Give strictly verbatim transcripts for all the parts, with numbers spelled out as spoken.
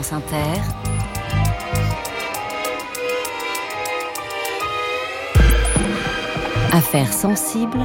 France Inter, Affaires sensibles,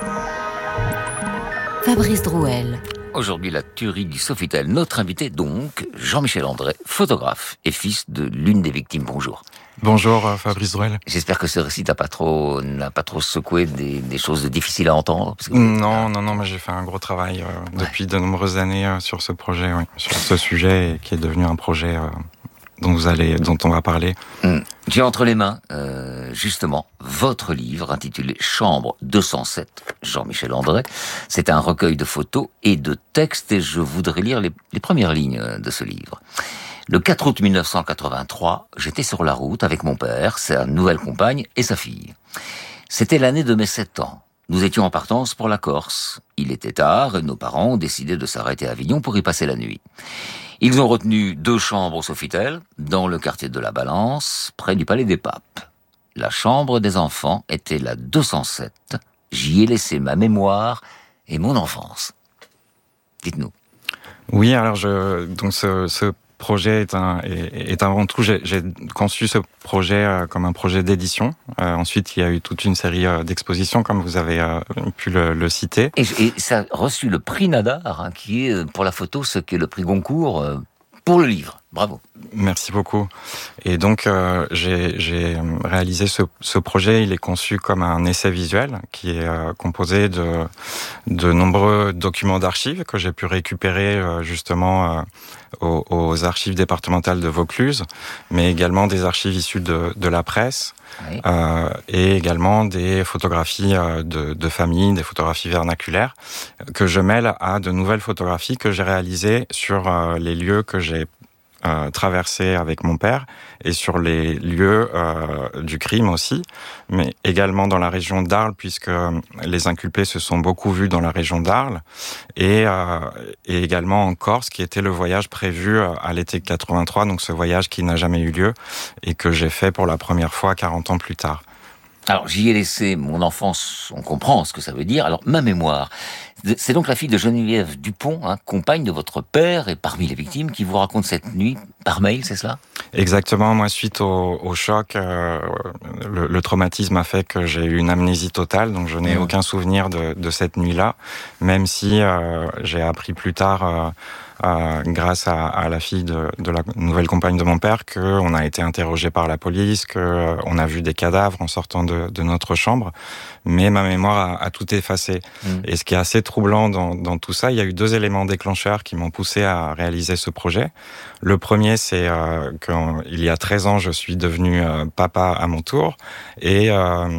Fabrice Drouel. Aujourd'hui, la tuerie du Sofitel. Notre invité, donc, Jean-Michel André, photographe et fils de l'une des victimes. Bonjour. Bonjour, euh, Fabrice Drouel. J'espère que ce récit n'a pas trop, n'a pas trop secoué des, des choses difficiles à entendre. Parce que... Non, non, non, mais j'ai fait un gros travail euh, ouais. depuis de nombreuses années euh, sur ce projet, oui, sur ce sujet, et qui est devenu un projet euh, dont vous allez, dont on va parler. Mmh. J'ai entre les mains, euh, justement, votre livre intitulé Chambre deux cent sept, Jean-Michel André. C'est un recueil de photos et de textes, et je voudrais lire les, les premières lignes de ce livre. Le quatre août mille neuf cent quatre-vingt-trois, j'étais sur la route avec mon père, sa nouvelle compagne et sa fille. C'était l'année de mes sept ans. Nous étions en partance pour la Corse. Il était tard et nos parents ont décidé de s'arrêter à Avignon pour y passer la nuit. Ils ont retenu deux chambres au Sofitel, dans le quartier de la Balance, près du Palais des Papes. La chambre des enfants était la deux cent sept. J'y ai laissé ma mémoire et mon enfance. Dites-nous. Oui, alors je, donc ce, ce projet est un, est, est avant tout, j'ai, j'ai conçu ce projet euh, comme un projet d'édition. Euh, ensuite, il y a eu toute une série euh, d'expositions, comme vous avez euh, pu le, le citer. Et, et ça a reçu le prix Nadar, hein, qui est pour la photo ce qu'est le prix Goncourt euh, pour le livre. Bravo. Merci beaucoup. Et donc, euh, j'ai, j'ai réalisé ce, ce projet. Il est conçu comme un essai visuel qui est euh, composé de, de nombreux documents d'archives que j'ai pu récupérer euh, justement euh, aux, aux archives départementales de Vaucluse, mais également des archives issues de, de la presse. Oui. Euh, et également des photographies euh, de, de famille, des photographies vernaculaires, que je mêle à de nouvelles photographies que j'ai réalisées sur euh, les lieux que j'ai Euh, traversé avec mon père et sur les lieux euh, du crime aussi, mais également dans la région d'Arles, puisque les inculpés se sont beaucoup vus dans la région d'Arles, et, euh, et également en Corse, qui était le voyage prévu à l'été quatre-vingt-trois, donc ce voyage qui n'a jamais eu lieu et que j'ai fait pour la première fois quarante ans plus tard. Alors, j'y ai laissé mon enfance, on comprend ce que ça veut dire. Alors, ma mémoire, c'est donc la fille de Geneviève Dupont, hein, compagne de votre père et parmi les victimes, qui vous raconte cette nuit par mail, c'est cela ? Exactement. Moi, suite au, au choc, euh, le, le traumatisme a fait que j'ai eu une amnésie totale, donc je n'ai mmh. aucun souvenir de, de cette nuit-là, même si euh, j'ai appris plus tard... Euh, Euh, grâce à, à la fille de, de la nouvelle compagne de mon père, qu'on a été interrogé par la police, qu'on euh, a vu des cadavres en sortant de, de notre chambre, mais ma mémoire a, a tout effacé. Mmh. Et ce qui est assez troublant dans, dans tout ça, il y a eu deux éléments déclencheurs qui m'ont poussé à réaliser ce projet. Le premier, c'est euh, qu'il y a treize ans, je suis devenu euh, papa à mon tour, et... Euh,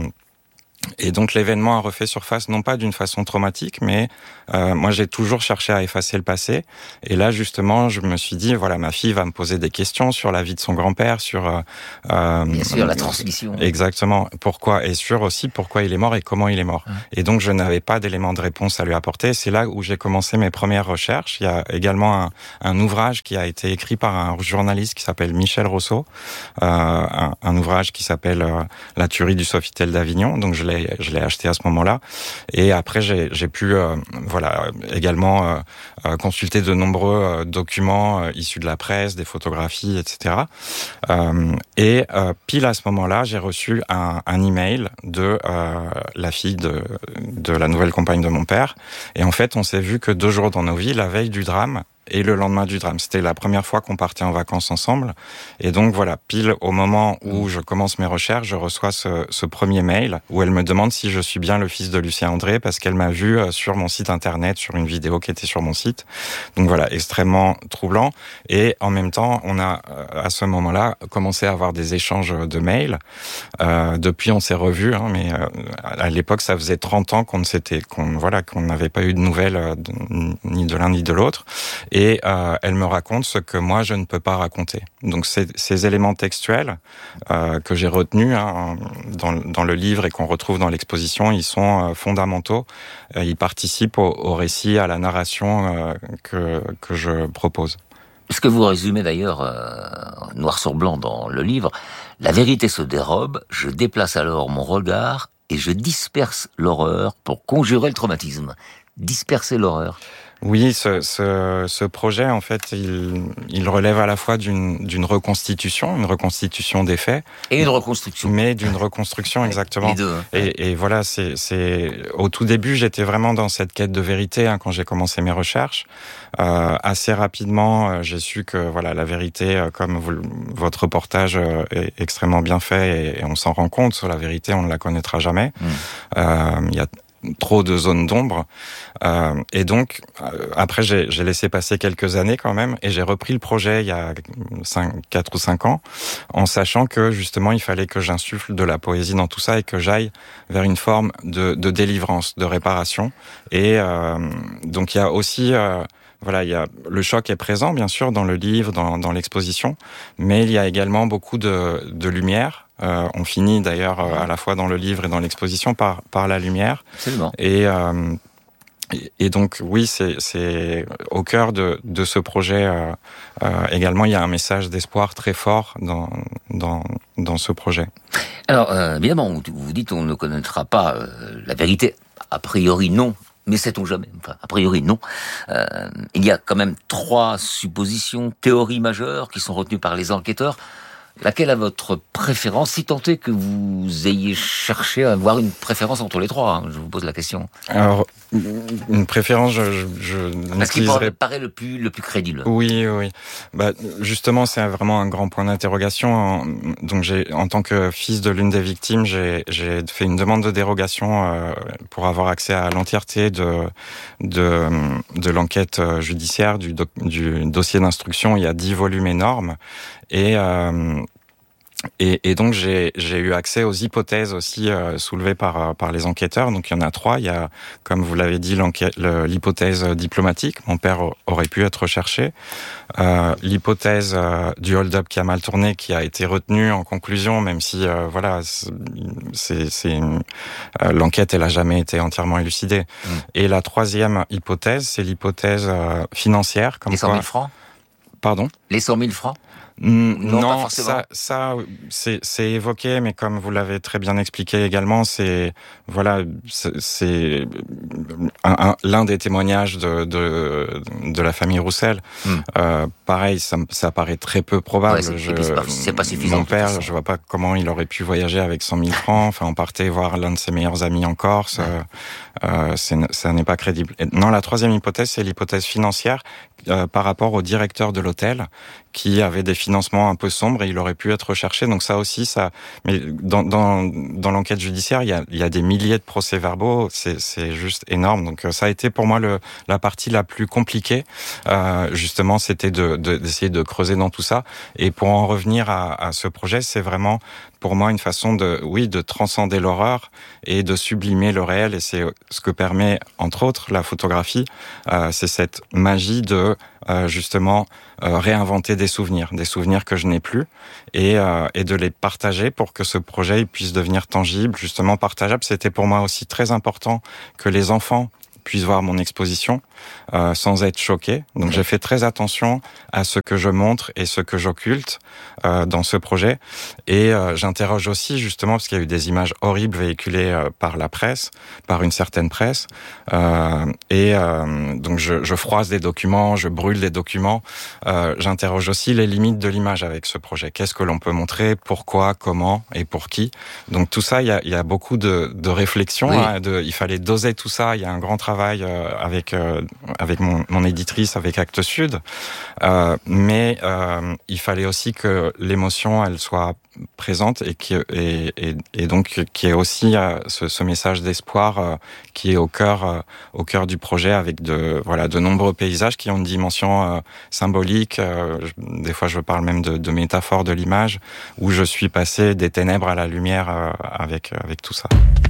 Et donc l'événement a refait surface, non pas d'une façon traumatique, mais euh, moi j'ai toujours cherché à effacer le passé. Et là justement, je me suis dit, voilà, ma fille va me poser des questions sur la vie de son grand-père, sur... Euh, Bien sûr, euh, la transmission. Exactement. Pourquoi, et sur aussi pourquoi il est mort et comment il est mort. Ouais. Et donc je n'avais pas d'éléments de réponse à lui apporter. C'est là où j'ai commencé mes premières recherches. Il y a également un, un ouvrage qui a été écrit par un journaliste qui s'appelle Michel Rousseau, euh, un, un ouvrage qui s'appelle euh, La tuerie du Sofitel d'Avignon. Donc je l'ai je l'ai acheté à ce moment-là, et après j'ai, j'ai pu euh, voilà également euh, euh, consulter de nombreux euh, documents euh, issus de la presse, des photographies, et cetera. Euh, et euh, pile à ce moment-là, j'ai reçu un, un email de euh, la fille de, de la nouvelle compagne de mon père, et en fait on s'est vu que deux jours dans nos vies, la veille du drame et le lendemain du drame. C'était la première fois qu'on partait en vacances ensemble. Et donc voilà, pile au moment où je commence mes recherches, je reçois ce, ce premier mail où elle me demande si je suis bien le fils de Lucien André, parce qu'elle m'a vu sur mon site internet, sur une vidéo qui était sur mon site. Donc voilà, extrêmement troublant. Et en même temps, on a à ce moment-là commencé à avoir des échanges de mails. Euh, depuis, on s'est revus, hein, mais euh, à l'époque, ça faisait trente ans qu'on ne s'était, qu'on voilà, qu'on n'avait pas eu de nouvelles de, ni de l'un ni de l'autre. Et euh, elle me raconte ce que moi, je ne peux pas raconter. Donc, ces, ces éléments textuels euh, que j'ai retenus hein, dans, dans le livre et qu'on retrouve dans l'exposition, ils sont euh, fondamentaux. Euh, ils participent au, au récit, à la narration euh, que, que je propose. Ce que vous résumez d'ailleurs, euh, noir sur blanc dans le livre, la vérité se dérobe, je déplace alors mon regard et je disperse l'horreur pour conjurer le traumatisme. Disperser l'horreur. Oui, ce, ce, ce projet, en fait, il, il relève à la fois d'une, d'une reconstitution, une reconstitution des faits. Et une reconstruction. Mais d'une reconstruction, ouais, exactement. Les deux. Hein. Et, et voilà, c'est, c'est, au tout début, j'étais vraiment dans cette quête de vérité, hein, quand j'ai commencé mes recherches. Euh, assez rapidement, euh, j'ai su que, voilà, la vérité, euh, comme vous, votre reportage euh, est extrêmement bien fait et, et on s'en rend compte, sur la vérité, on ne la connaîtra jamais. Mmh. Euh, il y a trop de zones d'ombre. Euh, et donc, euh, après, j'ai, j'ai laissé passer quelques années quand même, et j'ai repris le projet il y a cinq, quatre ou cinq ans, en sachant que, justement, il fallait que j'insuffle de la poésie dans tout ça et que j'aille vers une forme de, de délivrance, de réparation. Et euh, donc, il y a aussi... Euh, Voilà, il y a le choc est présent, bien sûr, dans le livre, dans, dans l'exposition, mais il y a également beaucoup de, de lumière. Euh, on finit d'ailleurs euh, à la fois dans le livre et dans l'exposition par, par la lumière. Absolument. Et, euh, et, et donc, oui, c'est, c'est au cœur de, de ce projet. Euh, euh, également, il y a un message d'espoir très fort dans, dans, dans ce projet. Alors, euh, évidemment, vous dites on ne connaîtra pas euh, la vérité. A priori, non. Mais sait-on jamais? Enfin, a priori, non. Euh, il y a quand même trois suppositions, théories majeures qui sont retenues par les enquêteurs. Laquelle a votre préférence, si tant est que vous ayez cherché à avoir une préférence entre les trois, hein, je vous pose la question. Alors, une préférence, je, je, je Parce qu'il paraît le plus, le plus crédible. Oui, oui. Bah, justement, c'est vraiment un grand point d'interrogation. Donc, j'ai, en tant que fils de l'une des victimes, j'ai, j'ai fait une demande de dérogation euh, pour avoir accès à l'entièreté de, de, de l'enquête judiciaire, du, do, du dossier d'instruction. Il y a dix volumes énormes. Et, euh, et, et donc j'ai, j'ai eu accès aux hypothèses aussi euh, soulevées par, par les enquêteurs. Donc il y en a trois. Il y a, comme vous l'avez dit, le, l'hypothèse diplomatique. Mon père aurait pu être recherché. Euh, l'hypothèse euh, du hold-up qui a mal tourné, qui a été retenue en conclusion, même si euh, voilà, c'est, c'est une, euh, l'enquête elle a jamais été entièrement élucidée. Mmh. Et la troisième hypothèse, c'est l'hypothèse euh, financière. Comme les cent mille quoi... francs. Pardon. Les cent mille francs. Non, non ça, ça, c'est, c'est évoqué, mais comme vous l'avez très bien expliqué également, c'est voilà, c'est, c'est un, un, l'un des témoignages de de, de la famille Roussel. Mm. Euh, pareil, ça, ça paraît très peu probable. Ouais, c'est, je, c'est, pas, c'est pas suffisant. Mon père, je vois pas comment il aurait pu voyager avec cent mille francs. Enfin, on partait voir l'un de ses meilleurs amis en Corse. Ouais. Euh, c'est, ça n'est pas crédible. Et non, la troisième hypothèse, c'est l'hypothèse financière euh, par rapport au directeur de l'hôtel qui avait des financements un peu sombres et il aurait pu être recherché. Donc ça aussi, ça. Mais dans dans dans l'enquête judiciaire, il y a il y a des milliers de procès-verbaux. C'est c'est juste énorme. Donc ça a été pour moi le la partie la plus compliquée. Euh, justement, c'était de, de d'essayer de creuser dans tout ça. Et pour en revenir à, à ce projet, c'est vraiment pour moi une façon de oui de transcender l'horreur et de sublimer le réel. Et c'est ce que permet entre autres la photographie. Euh, c'est cette magie de euh, justement euh, réinventer des souvenirs, des souvenirs que je n'ai plus, et, euh, et de les partager pour que ce projet puisse devenir tangible, justement partageable. C'était pour moi aussi très important que les enfants puissent voir mon exposition euh, sans être choqués. Donc j'ai fait très attention à ce que je montre et ce que j'occulte euh, dans ce projet. Et euh, j'interroge aussi justement, parce qu'il y a eu des images horribles véhiculées euh, par la presse, par une certaine presse. Euh, et euh, donc je, je froisse des documents, je brûle des documents. Euh, j'interroge aussi les limites de l'image avec ce projet. Qu'est-ce que l'on peut montrer, pourquoi, comment et pour qui. Donc tout ça, il y a, il y a beaucoup de, de réflexions. Oui. Hein, de, il fallait doser tout ça. Il y a un grand travail avec euh, avec mon, mon éditrice, avec Actes Sud, euh, mais euh, il fallait aussi que l'émotion elle soit présente et qui et, et, et donc qui est aussi euh, ce, ce message d'espoir euh, qui est au cœur euh, au cœur du projet avec de voilà de nombreux paysages qui ont une dimension euh, symbolique. Euh, je, des fois, je parle même de, de métaphore de l'image où je suis passé des ténèbres à la lumière euh, avec avec tout ça.